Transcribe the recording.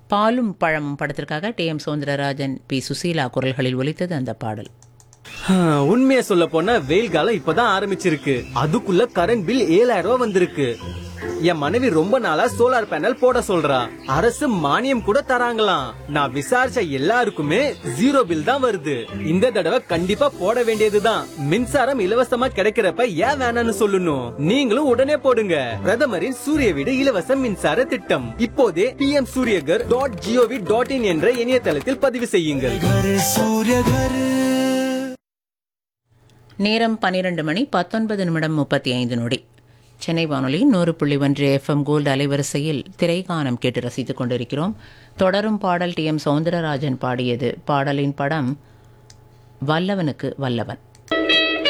பாலும் பழமும் படத்திற்காக டி.எம். சௌந்தரராஜன், பி. சுசீலா குரல்களில் ஒலித்தது அந்த பாடல். உண்மையை சொல்ல போனா வெயில் காலம் இப்பதான் ஆரம்பிச்சிருக்கு. அதுக்குள்ள கரண்ட் பில் 7000 ரூபாய் வந்திருக்கு. என் மனைவி ரொம்ப நாளா சோலார் பேனல் போட சொல்றா. அரசு மானியம் கூட தராங்களாம். நான் விசாரிச்ச எல்லாருக்குமே 0 பில் தான் வருது. இந்த தடவை கண்டிப்பா போட வேண்டியதுதான். மின்சாரம் இலவசமா கிடைக்கிறப்ப ஏன் வேணாம்னு சொல்லணும்? நீங்களும் உடனே போடுங்க. பிரதமரின் சூரிய வீடு இலவச மின்சார திட்டம். இப்போதே pmsuryagar.gov.in என்ற இணையதளத்தில் பதிவு செய்யுங்கள். நேரம் 12:19:35. சென்னை வானொலி 100.1 FM கோல்டு அலைவரிசையில் திரைகானம் கேட்டு ரசித்துக் கொண்டிருக்கிறோம். தொடரும் பாடல் டி.எம். சௌந்தரராஜன் பாடியது. பாடலின் படம் வல்லவனுக்கு வல்லவன்.